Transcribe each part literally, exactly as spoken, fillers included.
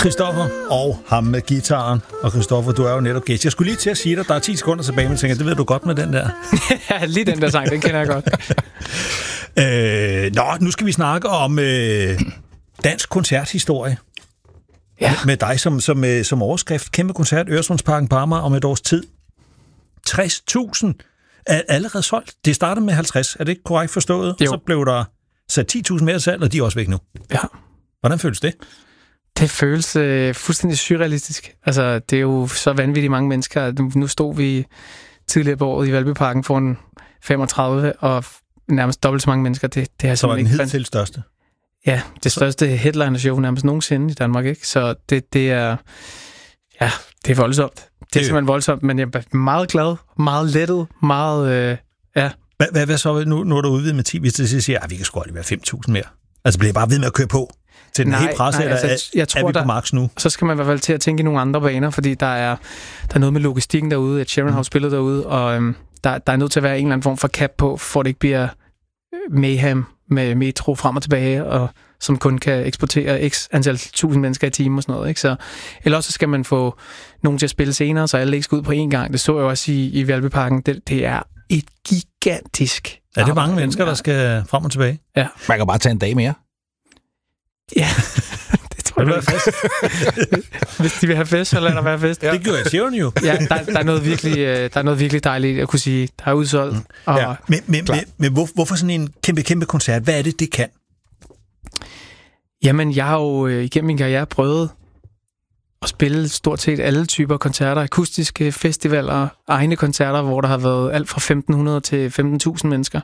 Christoffer og ham med gitaren. Og Christoffer, du er jo netop gæst. Jeg skulle lige til at sige dig, der er ti sekunder tilbage, men tænker, det ved du godt med den der. Ja, lige den der sang, den kender jeg godt. øh, nå, nu skal vi snakke om øh, dansk koncerthistorie. Ja. Med, med dig som, som, som overskrift. Kæmpe koncert, Øresundsparken på Amager om et års tid. tres tusind er allerede solgt. Det startede med halvtreds, er det ikke korrekt forstået? Jo. Så blev der sat ti tusind mere salg, og de er også væk nu. Ja. Hvordan føles det? Det føles øh, fuldstændig surrealistisk. Altså, det er jo så vanvittigt mange mennesker. Nu, nu stod vi tidligere på året i Valbyparken foran femogtredive, og nærmest dobbelt så mange mennesker. Det, det er så var den hidtil største? Ja, det største headliner-show nærmest nogensinde i Danmark, ikke? Så det, det er... Ja, det er voldsomt. Det er det simpelthen voldsomt, men jeg er meget glad, meget lettet, meget... Øh, ja. Hvad, hvad, hvad så nu, nu er du udvidet med ti, hvis det siger, at vi kan sgu aldrig være fem tusind mere? Altså bliver jeg bare ved med at køre på til den nej, hele presse, nej, eller altså, jeg tror, er vi på max nu? Så skal man i hvert fald til at tænke i nogle andre baner, fordi der er, der er noget med logistikken derude, at Sharon har spillet derude, og øhm, der, der er nødt til at være en eller anden form for cap på, for det ikke bliver mayhem med metro frem og tilbage, og som kun kan eksportere x antal tusind mennesker i timen og sådan noget, ikke? Så, eller også skal man få nogen til at spille senere, så alle ikke skal ud på én gang. Det så jeg også i, i Valbyparken. Det, det er et gigantisk... Er det mange mennesker, der skal frem og tilbage? Ja. Man kan bare tage en dag mere. Ja, det tror jeg. Fest. Hvis de vil have fest, så lader der være fest. Ja. Det gør jeg Sharon jo. Ja, der, der, er noget virkelig, der er noget virkelig dejligt at kunne sige, der er udsolgt. Mm. Og ja. Men, men, men, men hvor, hvorfor sådan en kæmpe, kæmpe koncert? Hvad er det, det kan? Jamen, jeg har jo igennem min karriere prøvet at spille stort set alle typer koncerter, akustiske festivaler, egne koncerter, hvor der har været alt fra femten hundrede til femten tusind mennesker.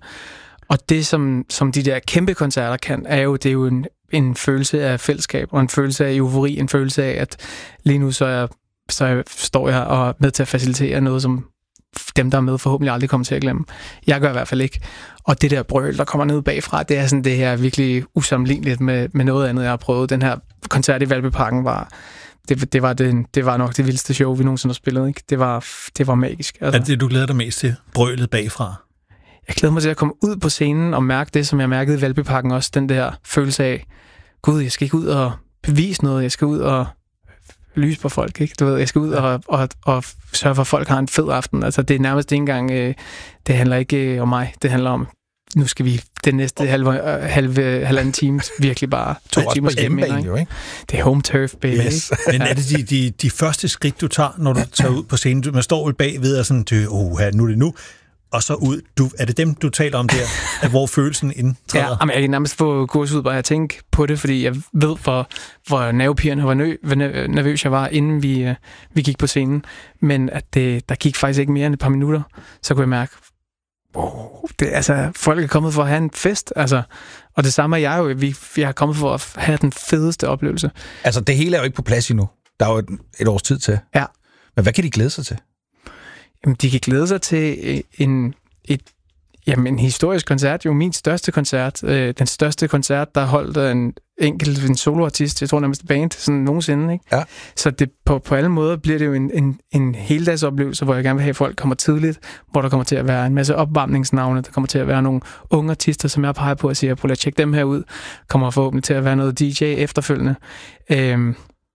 Og det, som, som de der kæmpe koncerter kan, er jo, det er jo en, en følelse af fællesskab, og en følelse af eufori, en følelse af, at lige nu så, er, så er, står jeg og er med til at facilitere noget, som dem, der er med, forhåbentlig aldrig kommer til at glemme. Jeg gør i hvert fald ikke. Og det der brøl, der kommer ned bagfra, det er sådan det her virkelig usammenligneligt med, med noget andet, jeg har prøvet. Den her koncert i Valbyparken var... Det, det, var det, det var nok det vildeste show, vi nogensinde har spillet. Ikke? Det, var, det var magisk. Altså. Er det, du glæder dig mest til? Brølet bagfra? Jeg glæder mig til at komme ud på scenen og mærke det, som jeg mærkede i Valbyparken også. Den der følelse af, gud, jeg skal ikke ud og bevise noget. Jeg skal ud og lyse på folk. Ikke? Du ved, jeg skal ud og, og, og sørge for, at folk har en fed aften. Altså, det er nærmest ikke engang... Øh, det handler ikke øh, om mig. Det handler om... Nu skal vi den næste halve, øh, halve halvanden time virkelig bare to timer hjemmebane, jo, ikke? Det er home turf, baby. Yes. Men er det de, de, de første skridt, du tager, når du tager ud på scenen? Man står vel bagved og sådan, oh, nu er det nu. Og så ud. Du, er det dem, du taler om der, hvor følelsen indtræder? Ja, men jeg kan nærmest få gåsehud bare at tænke på det, fordi jeg ved, hvor, hvor nervepirrende og hvor nø, nervøs jeg var, inden vi, vi gik på scenen. Men at det, der gik faktisk ikke mere end et par minutter, så kunne jeg mærke, wow, det, altså, folk er kommet for at have en fest, altså, og det samme er jeg jo, vi, vi er kommet for at have den fedeste oplevelse. Altså, det hele er jo ikke på plads endnu. Der er jo et, et års tid til. Ja. Men hvad kan de glæde sig til? Jamen, de kan glæde sig til en, et, jamen, en historisk koncert, jo min største koncert, øh, den største koncert, der holdt en enkelt en soloartist, jeg tror nærmest band, sådan nogensinde, ikke? Ja. Så det, på, på alle måder bliver det jo en, en, en heldagsoplevelse, hvor jeg gerne vil have, at folk kommer tidligt, hvor der kommer til at være en masse opvarmningsnavne, der kommer til at være nogle unge artister, som jeg peger på og siger, prøv at tjekke dem her ud, kommer forhåbentlig til at være noget D J efterfølgende. Øhm,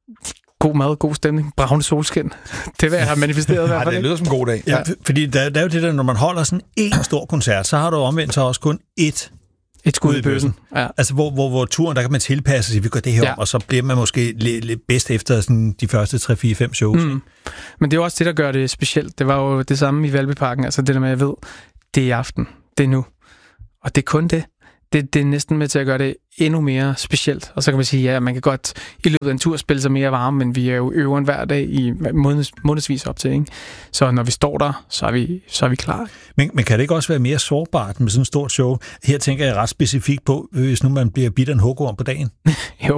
God mad, god stemning, bravende solskin. Det vil jeg have manifesteret i hvert fald. Det lyder som en god dag. Ja, fordi der, der er jo det der, når man holder sådan en stor koncert, så har du omvendt så også kun ét et skud i bøssen. Ja. Altså, hvor, hvor, hvor turen, der kan man tilpasse sig, vi gør det her ja. om, og så bliver man måske lidt, lidt bedst efter sådan, de første tre, fire, fem shows. Mm. Men det er jo også det, der gør det specielt. Det var jo det samme i Valbyparken. Altså det der med, at jeg ved, det er i aften, det er nu. Og det er kun det. Det, det er næsten med til at gøre det endnu mere specielt. Og så kan man sige, ja, man kan godt i løbet af en tur spille sig mere varme, men vi er jo øveren hver dag i måneds, månedsvis op til, ikke? Så når vi står der, så er vi, så er vi klar. Men, men kan det ikke også være mere sårbart med sådan et stort show? Her tænker jeg ret specifikt på, hvis nu man bliver bidt af en hugorm på dagen. Jo,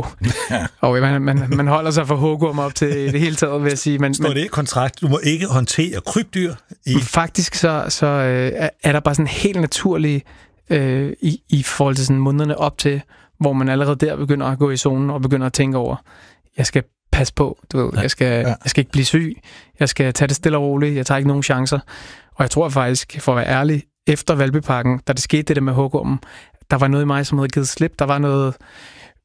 og man, man, man holder sig for hugorm op til det hele taget, vil jeg sige. Man, Står det i kontrakt? Du må ikke håndtere krybdyr? I... Faktisk så, så øh, er der bare sådan en helt naturlig Øh, i, i forhold til sådan månederne op til, hvor man allerede der begynder at gå i zonen og begynder at tænke over, jeg skal passe på, du ved, ja. jeg, skal, ja. jeg skal ikke blive syg, jeg skal tage det stille og roligt, jeg tager ikke nogen chancer. Og jeg tror faktisk, for at være ærlig, efter Valbyparken, da det skete det der med hugormen, der var noget i mig, som havde givet slip, der var noget,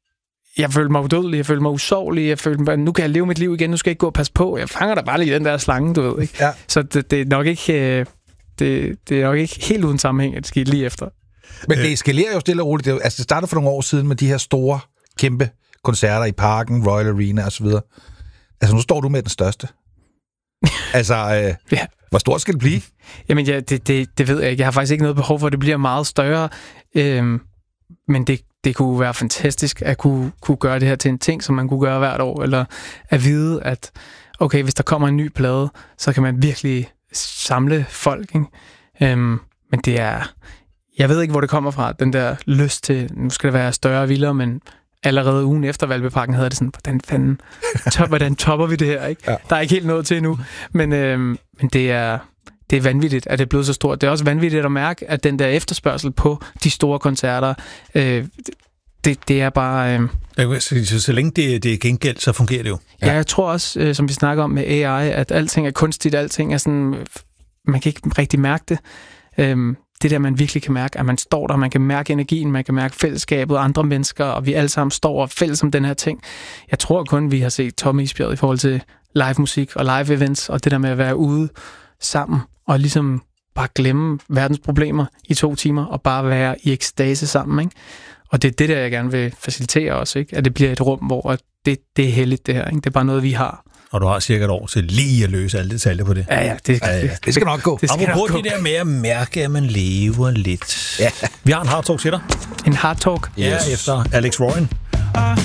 jeg følte mig udødelig, jeg følte mig usårlig, jeg følte mig, nu kan jeg leve mit liv igen, nu skal jeg ikke gå og passe på. Jeg fanger da bare lige den der slange, du ved, ikke? Ja. Så det, det, er nok ikke, det, det er nok ikke helt uden sammenhæng, at det skete lige efter. Men det eskalerer jo stille og roligt. Det, altså, det startede for nogle år siden med de her store, kæmpe koncerter i Parken, Royal Arena osv. Altså, nu står du med den største. altså, øh, ja. Hvor stort skal det blive? Jamen, ja, det, det, det ved jeg ikke. Jeg har faktisk ikke noget behov for, at det bliver meget større. Øhm, men det, det kunne være fantastisk at kunne, kunne gøre det her til en ting, som man kunne gøre hvert år. Eller at vide, at okay, hvis der kommer en ny plade, så kan man virkelig samle folk. Ikke? Øhm, men det er... Jeg ved ikke, hvor det kommer fra, den der lyst til, nu skal det være større og vildere, men allerede ugen efter Valbyparken havde det sådan, hvordan fanden, top, hvordan topper vi det her, ikke? Ja. Der er ikke helt noget til endnu, men, øh, men det er, det er vanvittigt, at det er blevet så stort. Det er også vanvittigt at mærke, at den der efterspørgsel på de store koncerter, øh, det, det er bare... Øh, så, så længe det, det er gengældt, så fungerer det jo. Ja, ja jeg tror også, øh, som vi snakker om med A I, at alting er kunstigt, alting er sådan, man kan ikke rigtig mærke det. Øh, Det der, man virkelig kan mærke, at man står der, man kan mærke energien, man kan mærke fællesskabet og andre mennesker, og vi alle sammen står og fælles om den her ting. Jeg tror kun, vi har set Tommy Isbjerg i forhold til live musik og live events, og det der med at være ude sammen, og ligesom bare glemme verdens problemer i to timer, og bare være i ekstase sammen, ikke? Og det er det der, jeg gerne vil facilitere også, ikke? At det bliver et rum, hvor det, det er heldigt, det her, ikke? Det er bare noget, vi har. Og du har cirka et år til lige at løse alle detaljer på det. Ja, ja, det, ja, ja. det skal nok gå. Det skal nok gå. Det der med at mærke, at man lever lidt. Ja. Vi har en hard talk til dig. En hard talk? Ja, yes. Efter Alex Warren.